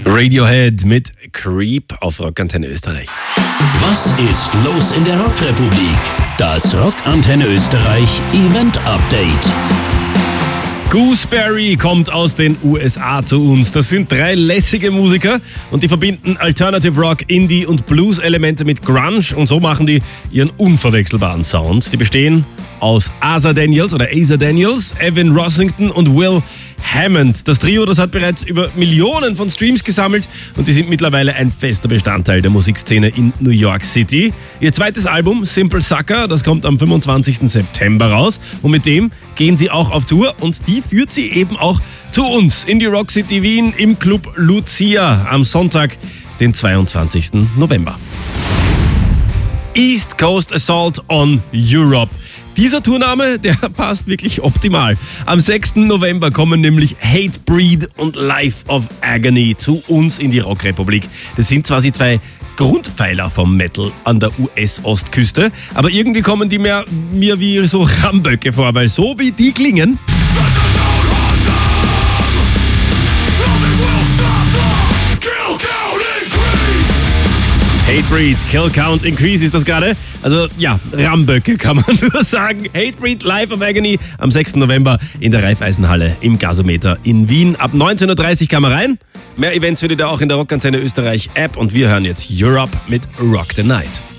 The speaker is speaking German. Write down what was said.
Radiohead mit Creep auf Rockantenne Österreich. Was ist los in der Rockrepublik? Das Rockantenne Österreich Event Update. Gooseberry kommt aus den USA zu uns. Das sind 3 lässige Musiker und die verbinden Alternative Rock, Indie und Blues-Elemente mit Grunge und so machen die ihren unverwechselbaren Sound. Die bestehen aus Asa Daniels, Evan Rossington und Will Hammond. Das Trio, das hat bereits über Millionen von Streams gesammelt und die sind mittlerweile ein fester Bestandteil der Musikszene in New York City. Ihr zweites Album, Simple Sucker, das kommt am 25. September raus und mit dem gehen sie auch auf Tour und die führt sie eben auch zu uns in die Rock City Wien im Club Lucia am Sonntag, den 22. November. East Coast Assault on Europe. Dieser Tourname, der passt wirklich optimal. Am 6. November kommen nämlich Hatebreed und Life of Agony zu uns in die Rockrepublik. Das sind zwar die 2 Grundpfeiler vom Metal an der US-Ostküste, aber irgendwie kommen die mir wie so Ramböcke vor, weil so wie die klingen... Hatebreed, Kill Count Increase ist das gerade. Also ja, Ramböcke kann man nur sagen. Hatebreed, Life of Agony am 6. November in der Raiffeisenhalle im Gasometer in Wien. Ab 19.30 Uhr kann man rein. Mehr Events findet ihr auch in der Rockantenne Österreich App und wir hören jetzt Europe mit Rock the Night.